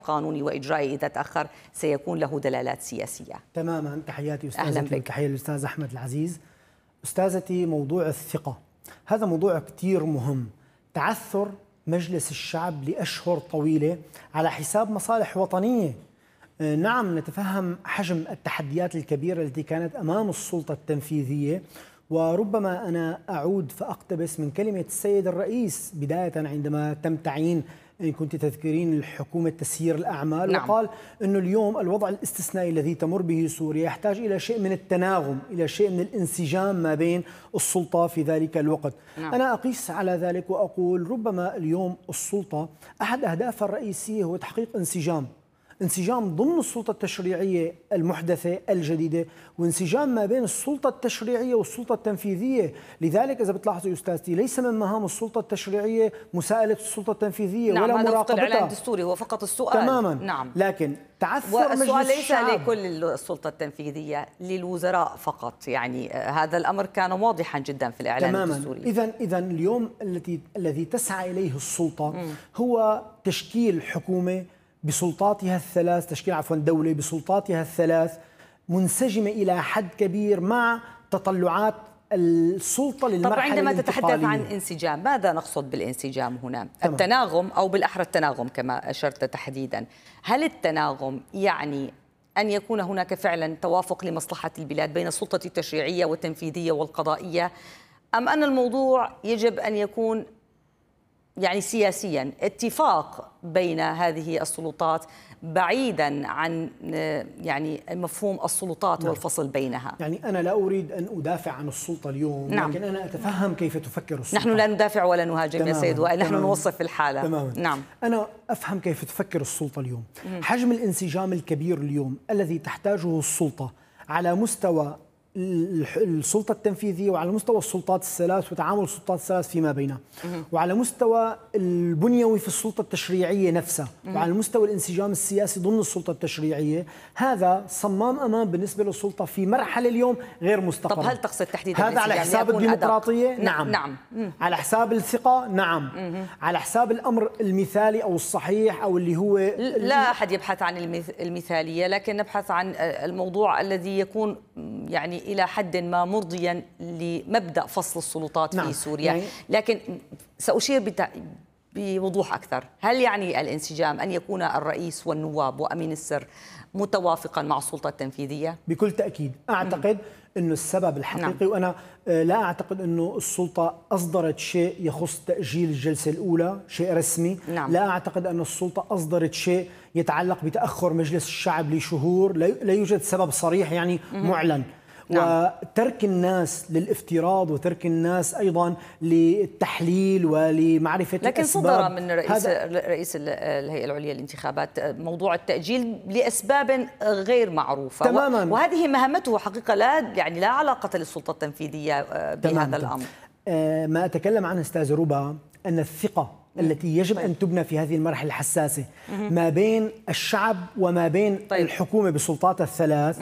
قانوني وإجرائي إذا تأخر سيكون له دلالات سياسية. تماما. تحياتي أستاذتي وتحية للأستاذ أحمد العزيز. أستاذتي، موضوع الثقة هذا موضوع كتير مهم. تعثر مجلس الشعب لأشهر طويلة على حساب مصالح وطنية. نعم، نتفهم حجم التحديات الكبيرة التي كانت أمام السلطة التنفيذية، وربما أنا أعود فأقتبس من كلمة السيد الرئيس بداية عندما تم تعيين، إن كنت تذكرين، الحكومة تسيير الأعمال. نعم. وقال أنه اليوم الوضع الاستثنائي الذي تمر به سوريا يحتاج إلى شيء من التناغم، إلى شيء من الانسجام ما بين السلطة في ذلك الوقت. نعم. أنا أقيس على ذلك وأقول ربما اليوم السلطة أحد أهدافها الرئيسية هو تحقيق انسجام ضمن السلطة التشريعية المحدثة الجديدة، وانسجام ما بين السلطة التشريعية والسلطة التنفيذية. لذلك إذا بتلاحظوا أستاذتي، ليس من مهام السلطة التشريعية مساءلة السلطة التنفيذية. نعم، ولا هذا وفق مراقبتها. الإعلان الدستوري هو فقط السؤال. تماما. نعم. لكن تعثر والسؤال مجلس ليس الشعب لكل السلطة التنفيذية، للوزراء فقط. يعني هذا الأمر كان واضحا جدا في الإعلان الدستوري. إذا اليوم الذي تسعى إليه السلطة هو تشكيل حكومة بسلطاتها الثلاث، دولة بسلطاتها الثلاث منسجمة إلى حد كبير مع تطلعات السلطة للمرحلة طب عندما الانتقالية. تتحدث عن انسجام، ماذا نقصد بالانسجام هنا؟ تمام. التناغم، أو بالأحرى التناغم كما أشرت تحديدا. هل التناغم يعني أن يكون هناك فعلا توافق لمصلحة البلاد بين السلطة التشريعية والتنفيذية والقضائية، أم أن الموضوع يجب أن يكون يعني سياسيا اتفاق بين هذه السلطات بعيدا عن يعني مفهوم السلطات؟ نعم. والفصل بينها. يعني أنا لا أريد أن أدافع عن السلطة اليوم. نعم. لكن أنا أتفهم كيف تفكر السلطة. نحن لا ندافع ولا نهاجم يا سيد وائل، نحن نوصف الحالة. تماما. نعم. أنا أفهم كيف تفكر السلطة اليوم. حجم الانسجام الكبير اليوم الذي تحتاجه السلطة على مستوى السلطة التنفيذية وعلى مستوى السلطات الثلاث وتعامل السلطات الثلاث فيما بينها، وعلى مستوى البنيوي في السلطة التشريعية نفسها، وعلى مستوى الانسجام السياسي ضمن السلطة التشريعية. هذا صمام أمان بالنسبة للسلطة في مرحلة اليوم غير مستقرة. طب هل تقصد تحديدا هذا على حساب الديمقراطية؟ نعم. نعم. على حساب الثقة؟ نعم. على حساب الأمر المثالي أو الصحيح أو اللي هو لا أحد يبحث عن المثالية، لكن نبحث عن الموضوع الذي يكون يعني إلى حد ما مرضيا لمبدأ فصل السلطات. نعم. في سوريا. يعني لكن سأشير بوضوح أكثر. هل يعني الانسجام أن يكون الرئيس والنواب وأمين السر متوافقا مع السلطة التنفيذية؟ بكل تأكيد. أعتقد أنه السبب الحقيقي، نعم. وأنا لا أعتقد أنه السلطة أصدرت شيء يخص تأجيل الجلسة الأولى، شيء رسمي. نعم. لا أعتقد أن السلطة أصدرت شيء يتعلق بتأخر مجلس الشعب لشهور. لا يوجد سبب صريح يعني معلن. نعم. وترك الناس للافتراض وترك الناس أيضا للتحليل ولمعرفة لكن الأسباب. صدر من رئيس الهيئة العليا للانتخابات موضوع التأجيل لأسباب غير معروفة. تماما. وهذه مهمته حقيقة، لا علاقة للسلطة التنفيذية بهذا الأمر. ما أتكلم عنه أستاذ ربا أن الثقة التي يجب أن تبنى في هذه المرحلة الحساسة ما بين الشعب وما بين الحكومة بسلطاتها الثلاث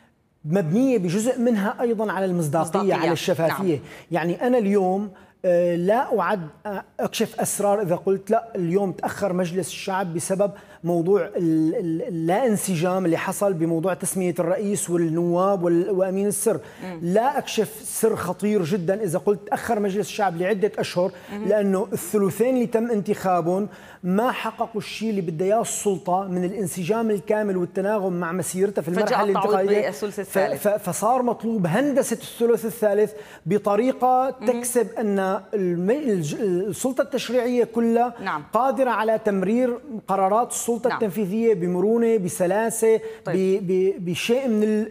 مبنية بجزء منها أيضا على المصداقية، على الشفافية. نعم. يعني أنا اليوم لا أعد أكشف أسرار إذا قلت لا اليوم تأخر مجلس الشعب بسبب موضوع اللا انسجام اللي حصل بموضوع تسمية الرئيس والنواب وأمين السر. لا أكشف سر خطير جدا إذا قلت تأخر مجلس الشعب لعدة أشهر، لأنه الثلثين اللي تم انتخابهم ما حققوا الشيء اللي بدها اياه السلطة من الانسجام الكامل والتناغم مع مسيرتها في المرحلة الانتقالية. فصار مطلوب هندسة الثلث الثالث بطريقة تكسب أن السلطة التشريعية كلها، نعم. قادرة على تمرير قرارات السلطة، نعم. التنفيذية بمرونة، بسلاسة، بشيء من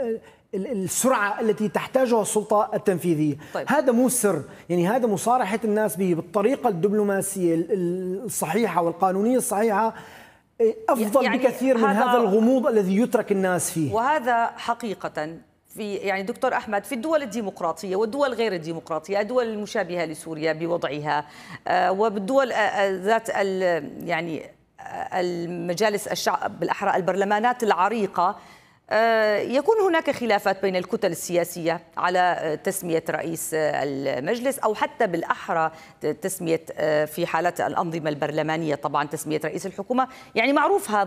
السرعة التي تحتاجها السلطة التنفيذية. هذا مو سر، يعني هذا مصارحة الناس به بالطريقة الدبلوماسية الصحيحة والقانونية الصحيحة أفضل يعني بكثير من هذا الغموض الذي يترك الناس فيه. وهذا حقيقة في يعني دكتور أحمد في الدول الديمقراطية والدول غير الديمقراطية، الدول المشابهة لسوريا بوضعها وبالدول ذات يعني المجالس الشعب بالأحرى البرلمانات العريقة، يكون هناك خلافات بين الكتل السياسية على تسمية رئيس المجلس، أو حتى بالأحرى تسمية في حالة الأنظمة البرلمانية طبعا تسمية رئيس الحكومة. يعني معروف هذا.